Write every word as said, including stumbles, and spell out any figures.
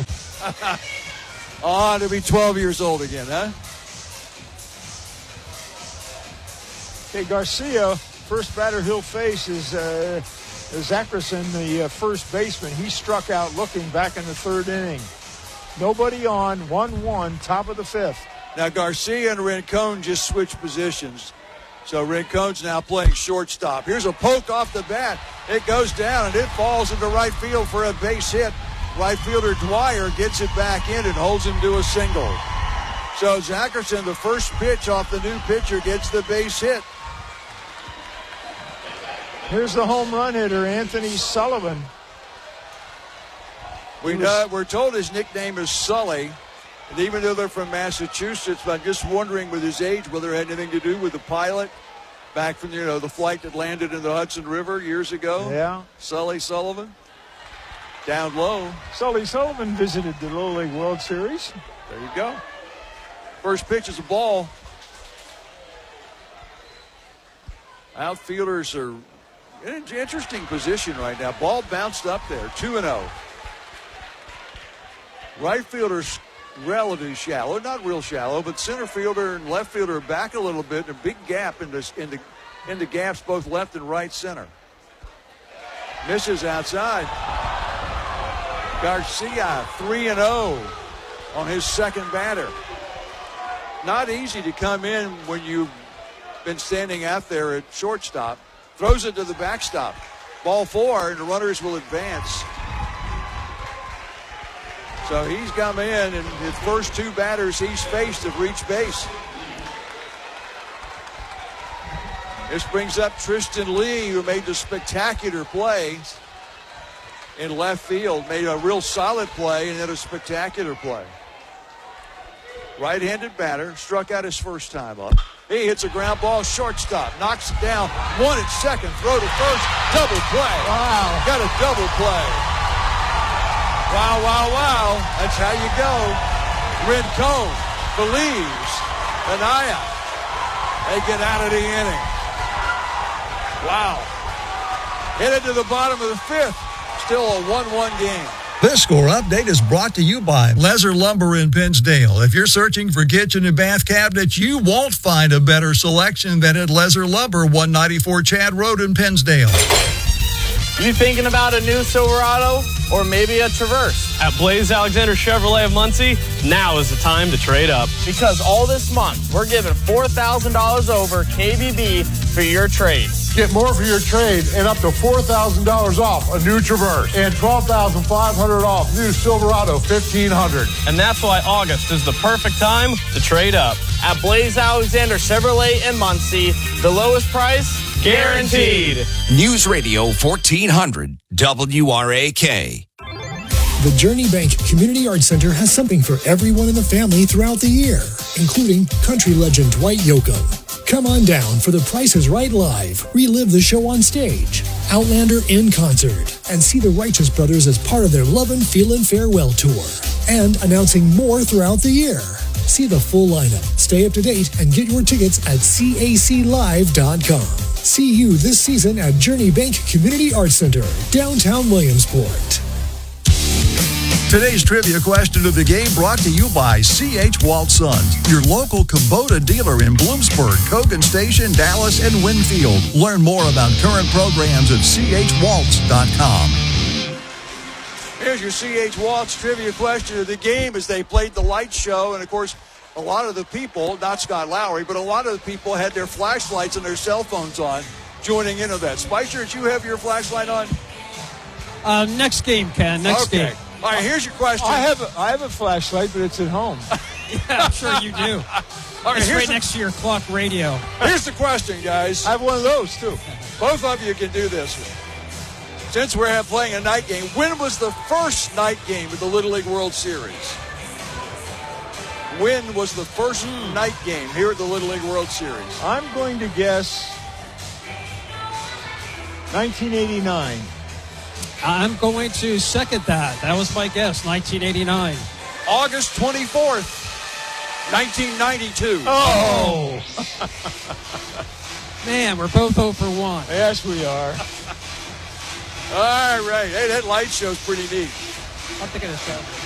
Oh, to be twelve years old again, huh? Okay, Garcia, first batter he'll face is uh, Zackerson, the uh, first baseman. He struck out looking back in the third inning. Nobody on, one one, top of the fifth. Now, Garcia and Rincon just switched positions. So Rincon's now playing shortstop. Here's a poke off the bat. It goes down, and it falls into right field for a base hit. Right fielder Dwyer gets it back in and holds him to a single. So Zackerson, the first pitch off the new pitcher, gets the base hit. Here's the home run hitter, Anthony Sullivan. We know, we're told his nickname is Sully. And even though they're from Massachusetts, I'm just wondering with his age whether it had anything to do with the pilot back from, you know, the flight that landed in the Hudson River years ago. Yeah. Sully Sullivan. Down low. Sully Sullivan visited the Little League World Series. There you go. First pitch is a ball. Outfielders are in an interesting position right now. Ball bounced up there, two and oh. Right fielder's relatively shallow, not real shallow, but center fielder and left fielder are back a little bit, and a big gap in the, in the, in the gaps both left and right center. Misses outside. Garcia, three and oh on his second batter. Not easy to come in when you've been standing out there at shortstop. Throws it to the backstop. Ball four, and the runners will advance. So he's come in, and his first two batters he's faced have reached base. This brings up Tristan Lee, who made the spectacular play in left field. Made a real solid play and then a spectacular play. Right-handed batter, struck out his first time up. He hits a ground ball, shortstop, knocks it down, one at second, throw to first, double play. Wow. Got a double play. Wow, wow, wow. That's how you go. Rincon believes. Anaya. They get out of the inning. Wow. Hit it to the bottom of the fifth. Still a one one game. This score update is brought to you by Lezer Lumber in Pennsdale. If you're searching for kitchen and bath cabinets, you won't find a better selection than at Lezer Lumber, one ninety-four Chad Road in Pennsdale. You thinking about a new Silverado or maybe a Traverse? At Blaze Alexander Chevrolet of Muncie, now is the time to trade up. Because all this month, we're giving four thousand dollars over K B B for your trade. Get more for your trade and up to four thousand dollars off a new Traverse and twelve thousand five hundred dollars off new Silverado fifteen hundred. And that's why August is the perfect time to trade up. At Blaze Alexander Chevrolet in Muncie, the lowest price guaranteed. News Radio fourteen hundred W R A K. The Journey Bank Community Arts Center has something for everyone in the family throughout the year, including country legend Dwight Yoakam. Come on down for The Price is Right Live, relive the show on stage, Outlander in concert, and see the Righteous Brothers as part of their Lovin' Feelin' Farewell Tour. And announcing more throughout the year. See the full lineup, stay up to date, and get your tickets at C A C live dot com. See you this season at Journey Bank Community Arts Center, downtown Williamsport. Today's trivia question of the game brought to you by C H. Walt Sons, your local Kubota dealer in Bloomsburg, Cogan Station, Dallas, and Winfield. Learn more about current programs at C H waltz dot com. Here's your C H. Waltz trivia question of the game as they played the light show. And, of course, a lot of the people, not Scott Lowry, but a lot of the people had their flashlights and their cell phones on joining in on that. Spicer, did you have your flashlight on? Uh, next game, Ken. Next okay. game. All right, here's your question. I have a, I have a flashlight, but it's at home. Yeah, I'm sure you do. All right, it's right the, next to your clock radio. Here's the question, guys. I have one of those, too. Both of you can do this. Since we're playing a night game, when was the first night game of the Little League World Series? When was the first mm. night game here at the Little League World Series? I'm going to guess nineteen eighty-nine. I'm going to second that. That was my guess, nineteen eighty-nine. August twenty-fourth, nineteen ninety-two. Oh! Man, we're both oh for one. Yes, we are. All right. Hey, that light show's pretty neat. I'm thinking of that.